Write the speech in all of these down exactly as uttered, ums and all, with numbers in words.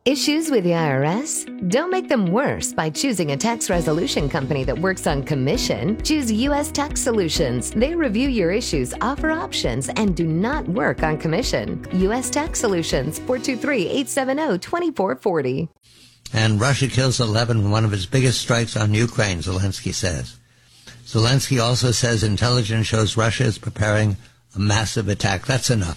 Issues with the I R S? Don't make them worse by choosing a tax resolution company that works on commission. Choose U S Tax Solutions. They review your issues, offer options, and do not work on commission. U S Tax Solutions, four two three, eight seven zero, two four four zero. And Russia kills eleven in one of its biggest strikes on Ukraine, Zelensky says. Zelensky also says intelligence shows Russia is preparing a massive attack. That's enough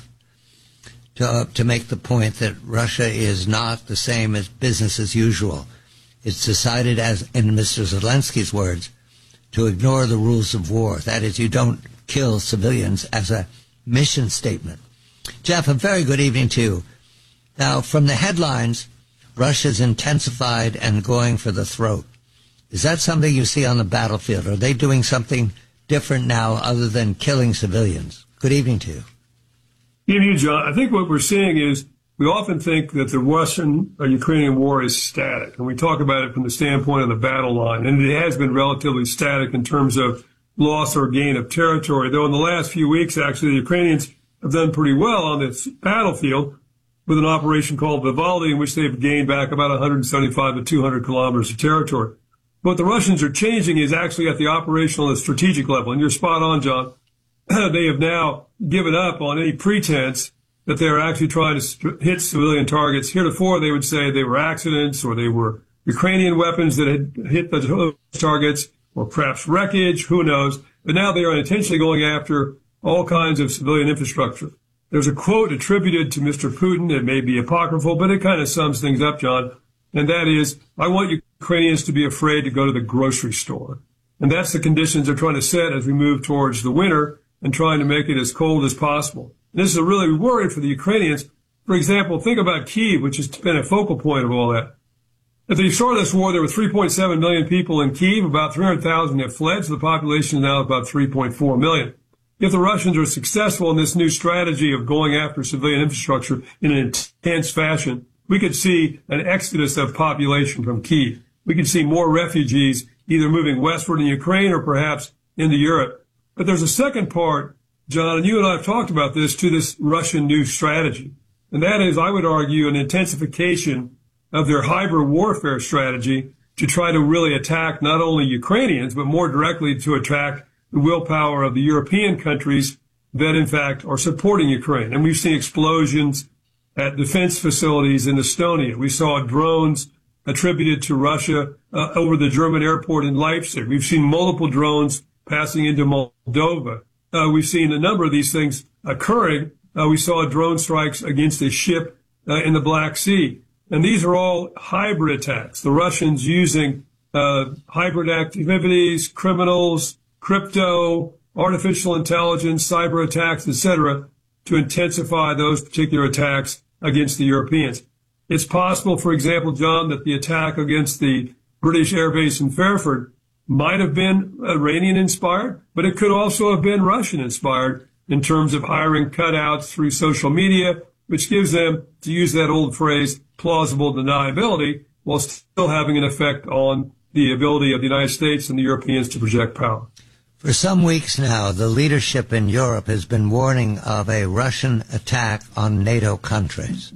to, uh, to make the point that Russia is not the same as business as usual. It's decided, as in Mister Zelensky's words, to ignore the rules of war. That is, you don't kill civilians as a mission statement. Jeff, a very good evening to you. Now, from the headlines, Russia's intensified and going for the throat. Is that something you see on the battlefield? Are they doing something different now other than killing civilians? Good evening to you. Good evening, John. I think what we're seeing is we often think that the Russian-Ukrainian war is static, and we talk about it from the standpoint of the battle line, and it has been relatively static in terms of loss or gain of territory, though in the last few weeks, actually, the Ukrainians have done pretty well on this battlefield with an operation called Vivaldi, in which they've gained back about one hundred seventy-five to two hundred kilometers of territory. What the Russians are changing is actually at the operational and strategic level, and you're spot on, John. They have now given up on any pretense that they're actually trying to hit civilian targets. Heretofore, they would say they were accidents or they were Ukrainian weapons that had hit the targets or perhaps wreckage, who knows. But now they are intentionally going after all kinds of civilian infrastructure. There's a quote attributed to Mister Putin. It may be apocryphal, but it kind of sums things up, John. And that is, I want Ukrainians to be afraid to go to the grocery store. And that's the conditions they're trying to set as we move towards the winter and trying to make it as cold as possible. And this is a really worry for the Ukrainians. For example, think about Kyiv, which has been a focal point of all that. At the start of this war, there were three point seven million people in Kyiv. About three hundred thousand have fled, so the population is now about three point four million. If the Russians are successful in this new strategy of going after civilian infrastructure in an intense fashion, we could see an exodus of population from Kyiv. We could see more refugees either moving westward in Ukraine or perhaps into Europe. But there's a second part, John, and you and I have talked about this, to this Russian new strategy. And that is, I would argue, an intensification of their hybrid warfare strategy to try to really attack not only Ukrainians, but more directly to attack the willpower of the European countries that, in fact, are supporting Ukraine. And we've seen explosions at defense facilities in Estonia. We saw drones attributed to Russia uh, over the German airport in Leipzig. We've seen multiple drones passing into Moldova. Uh, we've seen a number of these things occurring. Uh, we saw drone strikes against a ship uh, in the Black Sea. And these are all hybrid attacks. The Russians using uh, hybrid activities, criminals, crypto, artificial intelligence, cyber attacks, et cetera, to intensify those particular attacks against the Europeans. It's possible, for example, John, that the attack against the British air base in Fairford might have been Iranian-inspired, but it could also have been Russian-inspired in terms of hiring cutouts through social media, which gives them, to use that old phrase, plausible deniability, while still having an effect on the ability of the United States and the Europeans to project power. For some weeks now, the leadership in Europe has been warning of a Russian attack on NATO countries.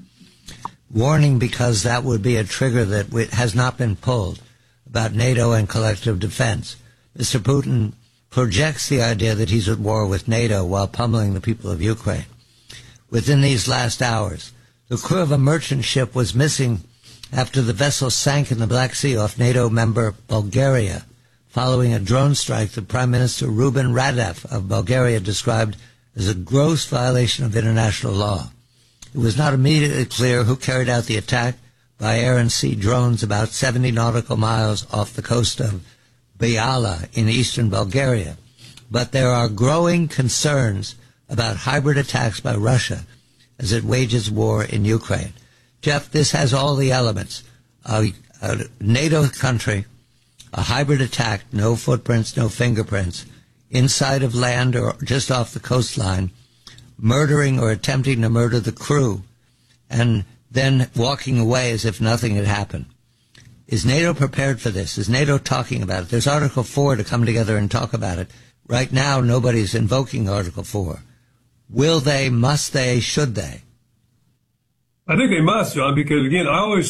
Warning because that would be a trigger that has not been pulled about NATO and collective defense. Mister Putin projects the idea that he's at war with NATO while pummeling the people of Ukraine. Within these last hours, the crew of a merchant ship was missing after the vessel sank in the Black Sea off NATO member Bulgaria, following a drone strike that Prime Minister Ruben Radev of Bulgaria described as a gross violation of international law. It was not immediately clear who carried out the attack by air and sea drones about seventy nautical miles off the coast of Biala in eastern Bulgaria. But there are growing concerns about hybrid attacks by Russia as it wages war in Ukraine. Jeff, this has all the elements. A, a NATO country, a hybrid attack, no footprints, no fingerprints, inside of land or just off the coastline, murdering or attempting to murder the crew, and then walking away as if nothing had happened. Is NATO prepared for this? Is NATO talking about it? There's Article four to come together and talk about it. Right now, nobody's invoking Article four. Will they, must they, should they? I think they must, John, because, again, I always